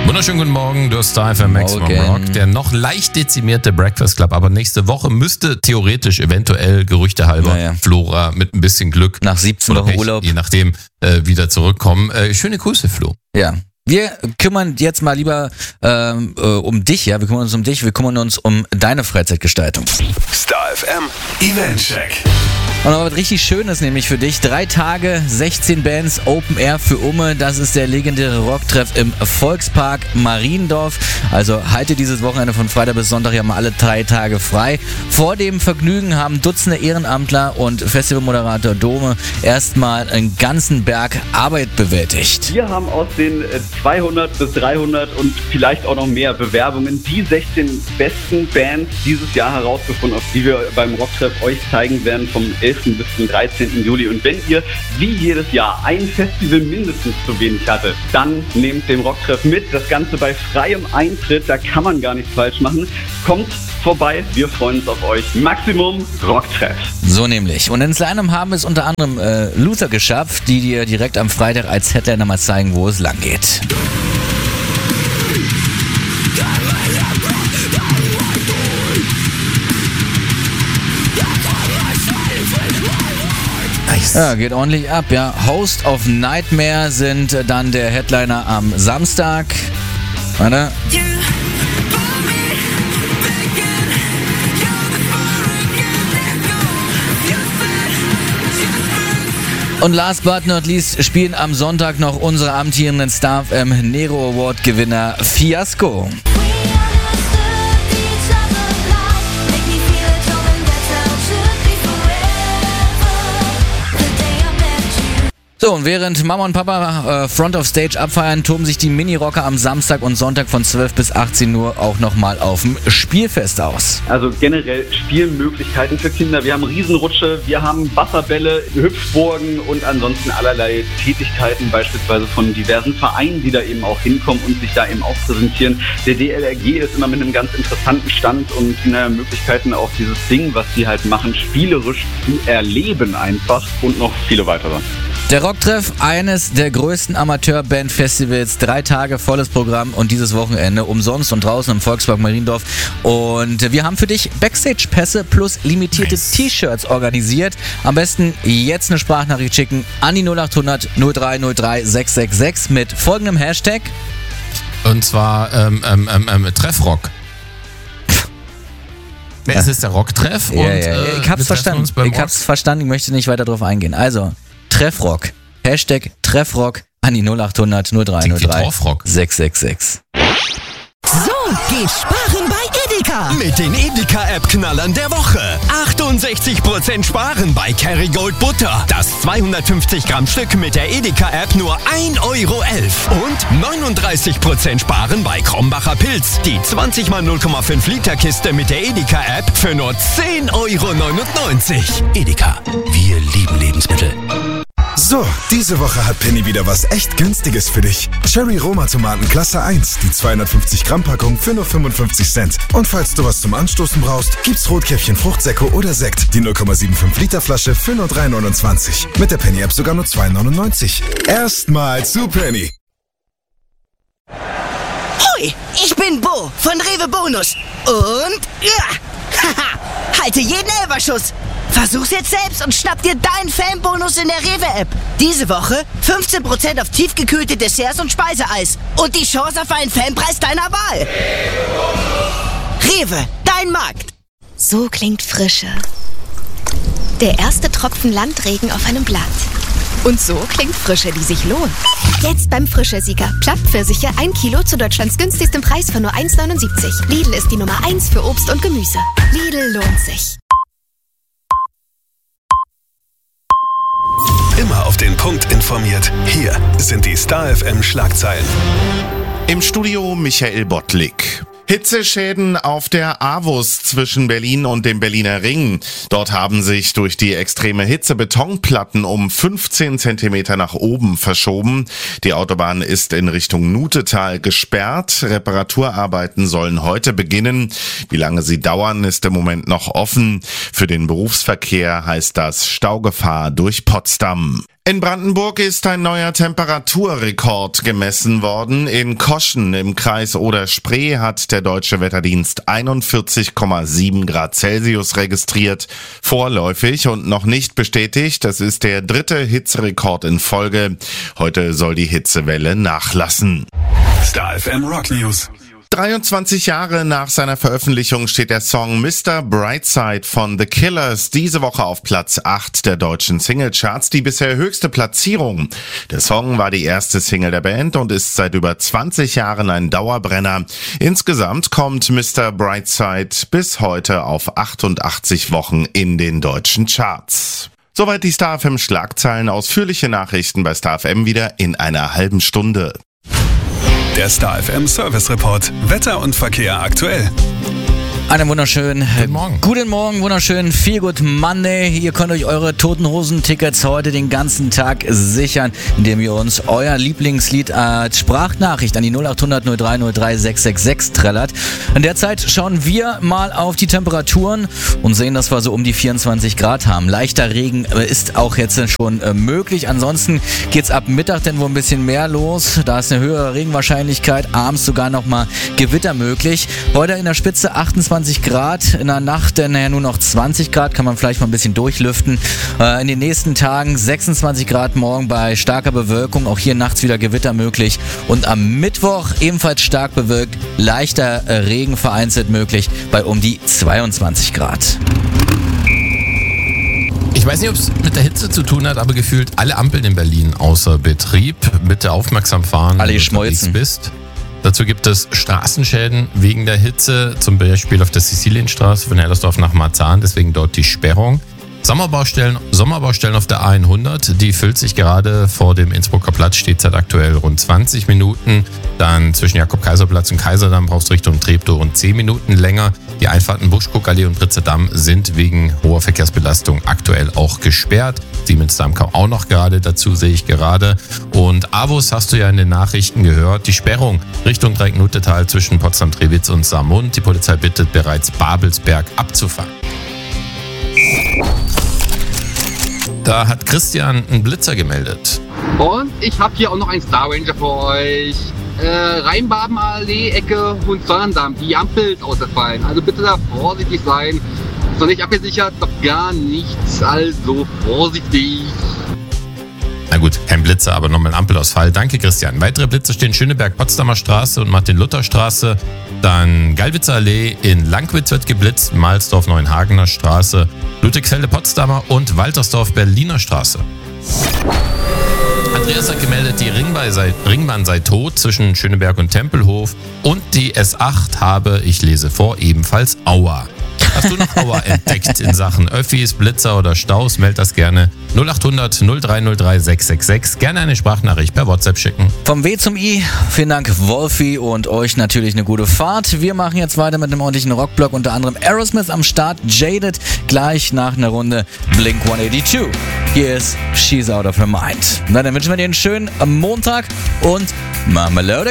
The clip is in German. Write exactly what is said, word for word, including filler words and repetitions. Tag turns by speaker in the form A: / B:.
A: Wunderschönen guten Morgen, du hast Star F M Maximum Rock, der noch leicht dezimierte Breakfast Club, aber nächste Woche müsste theoretisch, eventuell, gerüchtehalber,
B: naja.
A: Flora mit ein bisschen Glück,
B: nach siebzehn Wochen Urlaub,
A: je nachdem, äh, wieder zurückkommen. Äh, schöne Grüße, Flo.
B: Ja. Wir kümmern jetzt mal lieber ähm, äh, um dich, ja, wir kümmern uns um dich, wir kümmern uns um deine Freizeitgestaltung.
C: Star F M Event Check.
B: Und noch was richtig Schönes nämlich für dich. Drei Tage, sechzehn Bands, Open Air für Umme. Das ist der legendäre Rocktreff im Volkspark Mariendorf. Also halte dieses Wochenende von Freitag bis Sonntag ja mal alle drei Tage frei. Vor dem Vergnügen haben Dutzende Ehrenamtler und Festivalmoderator Dome erstmal einen ganzen Berg Arbeit bewältigt.
D: Wir haben aus den zweihundert bis dreihundert und vielleicht auch noch mehr Bewerbungen die sechzehn besten Bands dieses Jahr herausgefunden, auf die wir beim Rocktreff euch zeigen werden vom elften bis zum dreizehnten Juli. Und wenn ihr wie jedes Jahr ein Festival mindestens zu wenig hattet, dann nehmt den Rocktreff mit. Das Ganze bei freiem Eintritt, da kann man gar nichts falsch machen. Kommt vorbei, wir freuen uns auf euch. Maximum Rocktreff.
B: So nämlich. Und in Sleinum haben es unter anderem äh, Luther geschafft, die dir direkt am Freitag als Headliner mal zeigen, wo es lang geht. Ja, geht ordentlich ab, ja. Host of Nightmare sind äh, dann der Headliner am Samstag. Warte. Und last but not least spielen am Sonntag noch unsere amtierenden Star F M Nero Award Gewinner Fiasco. So, und während Mama und Papa äh, Front of Stage abfeiern, toben sich die Mini-Rocker am Samstag und Sonntag von zwölf bis achtzehn Uhr auch nochmal auf dem Spielfest aus.
D: Also generell Spielmöglichkeiten für Kinder. Wir haben Riesenrutsche, wir haben Wasserbälle, Hüpfburgen und ansonsten allerlei Tätigkeiten, beispielsweise von diversen Vereinen, die da eben auch hinkommen und sich da eben auch präsentieren. Der D L R G ist immer mit einem ganz interessanten Stand und naja, Möglichkeiten auch dieses Ding, was die halt machen, spielerisch zu erleben einfach und noch viele weitere.
B: Der Rocktreff, eines der größten Amateur-Band-Festivals, drei Tage volles Programm und dieses Wochenende umsonst und draußen im Volkspark Mariendorf. Und wir haben für dich Backstage-Pässe plus limitierte nice. T-Shirts organisiert. Am besten jetzt eine Sprachnachricht schicken an die null acht hundert null drei null drei sechs sechs sechs mit folgendem Hashtag.
A: Und zwar ähm, ähm, ähm, Treffrock. Ja. Es ist der Rocktreff.
B: Ja,
A: und,
B: ja, ja.
A: Äh,
B: ich hab's verstanden. Ich hab's verstanden. Ich möchte nicht weiter drauf eingehen. Also, Treffrock. Hashtag Treffrock an die null acht hundert null drei null drei sechs sechs sechs.
E: So geht Sparen bei Edeka. Mit den Edeka-App-Knallern der Woche. achtundsechzig Prozent Sparen bei Kerrygold Butter. Das zweihundertfünfzig Gramm Stück mit der Edeka-App nur ein Euro elf. Und neununddreißig Prozent Sparen bei Krombacher Pilz. Die zwanzig mal null Komma fünf Liter Kiste mit der Edeka-App für nur zehn Euro neunundneunzig. Edeka, wir lieben Lebensmittel.
F: So, diese Woche hat Penny wieder was echt Günstiges für dich. Cherry Roma Tomaten Klasse eins, die zweihundertfünfzig Gramm Packung für nur fünfundfünfzig Cent. Und falls du was zum Anstoßen brauchst, gibt's Rotkäppchen Fruchtsäcke oder Sekt, die null Komma fünfundsiebzig Liter Flasche für nur drei neunundzwanzig. Mit der Penny App sogar nur zwei neunundneunzig. Erstmal zu Penny.
G: Hoi, ich bin Bo von Rewe Bonus. Und ja, haha, halte jeden Elferschuss. Versuch's jetzt selbst und schnapp dir deinen Fanbonus in der Rewe-App. Diese Woche fünfzehn Prozent auf tiefgekühlte Desserts und Speiseeis. Und die Chance auf einen Fanpreis deiner Wahl. Rewe, dein Markt.
H: So klingt Frische. Der erste Tropfen Landregen auf einem Blatt. Und so klingt Frische, die sich lohnt. Jetzt beim Frische-Sieger. Plattpfirsiche ein Kilo zu Deutschlands günstigstem Preis von nur eins neunundsiebzig. Lidl ist die Nummer eins für Obst und Gemüse. Lidl lohnt sich.
C: Immer auf den Punkt informiert. Hier sind die Star F M Schlagzeilen.
I: Im Studio Michael Bottlik. Hitzeschäden auf der A W U S zwischen Berlin und dem Berliner Ring. Dort haben sich durch die extreme Hitze Betonplatten um fünfzehn Zentimeter nach oben verschoben. Die Autobahn ist in Richtung Nutetal gesperrt. Reparaturarbeiten sollen heute beginnen. Wie lange sie dauern, ist im Moment noch offen. Für den Berufsverkehr heißt das Staugefahr durch Potsdam. In Brandenburg ist ein neuer Temperaturrekord gemessen worden. In Koschen im Kreis Oder-Spree hat der Deutsche Wetterdienst einundvierzig Komma sieben Grad Celsius registriert. Vorläufig und noch nicht bestätigt, das ist der dritte Hitzerekord in Folge. Heute soll die Hitzewelle nachlassen.
C: Star F M Rock News.
I: dreiundzwanzig Jahre nach seiner Veröffentlichung steht der Song Mister Brightside von The Killers diese Woche auf Platz acht der deutschen Singlecharts, die bisher höchste Platzierung. Der Song war die erste Single der Band und ist seit über zwanzig Jahren ein Dauerbrenner. Insgesamt kommt Mister Brightside bis heute auf achtundachtzig Wochen in den deutschen Charts. Soweit die Star F M Schlagzeilen. Ausführliche Nachrichten bei Star F M wieder in einer halben Stunde.
C: Der Star F M Service Report. Wetter und Verkehr aktuell.
B: Einen wunderschönen
A: Guten Morgen.
B: Guten Morgen, wunderschönen Feel Good Monday. Ihr könnt euch eure Toten Hosen Tickets heute den ganzen Tag sichern, indem ihr uns euer Lieblingslied als Sprachnachricht an die null achthundert null drei null drei sechs sechs sechs trällert. In der Zeit schauen wir mal auf die Temperaturen und sehen, dass wir so um die vierundzwanzig Grad haben. Leichter Regen ist auch jetzt schon möglich. Ansonsten geht's ab Mittag denn wohl ein bisschen mehr los. Da ist eine höhere Regenwahrscheinlichkeit. Abends sogar nochmal Gewitter möglich. Heute in der Spitze achtundzwanzig Grad, in der Nacht dann ja nur noch zwanzig Grad, kann man vielleicht mal ein bisschen durchlüften. Äh, in den nächsten Tagen sechsundzwanzig Grad morgen bei starker Bewölkung, auch hier nachts wieder Gewitter möglich. Und am Mittwoch ebenfalls stark bewölkt, leichter äh, Regen vereinzelt möglich bei um die zweiundzwanzig Grad.
A: Ich weiß nicht, ob es mit der Hitze zu tun hat, aber gefühlt alle Ampeln in Berlin außer Betrieb. Bitte aufmerksam fahren,
B: alle
A: wenn du
B: geschmolzen
A: unterwegs bist. Dazu gibt es Straßenschäden wegen der Hitze, zum Beispiel auf der Sizilienstraße von Hellersdorf nach Marzahn, deswegen dort die Sperrung. Sommerbaustellen, Sommerbaustellen auf der A hundert, die füllt sich gerade vor dem Innsbrucker Platz, steht seit aktuell rund zwanzig Minuten. Dann zwischen Jakob-Kaiser-Platz und Kaiserdamm brauchst du Richtung Treptow rund zehn Minuten länger. Die Einfahrten Buschkuckallee und Pritzedamm sind wegen hoher Verkehrsbelastung aktuell auch gesperrt. Siemensdamm kam auch noch gerade dazu, sehe ich gerade. Und Avus hast du ja in den Nachrichten gehört. Die Sperrung Richtung Dreiecknutetal zwischen Potsdam-Trewitz und Saarmund. Die Polizei bittet bereits Babelsberg abzufahren. Da hat Christian einen Blitzer gemeldet.
J: Und ich habe hier auch noch einen Star Ranger für euch. Äh, Rheinbabenallee, Ecke Hohenzollern-Damm. Die Ampel ist ausgefallen. Also bitte da vorsichtig sein. Ist noch nicht abgesichert, doch gar nichts. Also vorsichtig.
A: Na gut, kein Blitzer, aber nochmal ein Ampelausfall. Danke, Christian. Weitere Blitzer stehen Schöneberg-Potsdamer Straße und Martin-Luther-Straße. Dann Gallwitzer Allee in Langwitz wird geblitzt, Mahlsdorf-Neuenhagener Straße, Ludwigsfelde-Potsdamer und Waltersdorf-Berliner Straße. Andreas hat gemeldet, die Ringbahn sei, Ringbahn sei tot zwischen Schöneberg und Tempelhof und die S acht habe, ich lese vor, ebenfalls Aua. Hast du noch Aua entdeckt in Sachen Öffis, Blitzer oder Staus? Meld das gerne null achthundert null drei null drei sechs sechs sechs. Gerne eine Sprachnachricht per WhatsApp schicken.
B: Vom W zum I, vielen Dank Wolfi und euch natürlich eine gute Fahrt. Wir machen jetzt weiter mit einem ordentlichen Rockblock, unter anderem Aerosmith am Start, Jaded, gleich nach einer Runde Blink hundertzweiundachtzig. Hier ist She's Out of Her Mind. Na, dann wünschen wir dir einen schönen Montag und Marmelade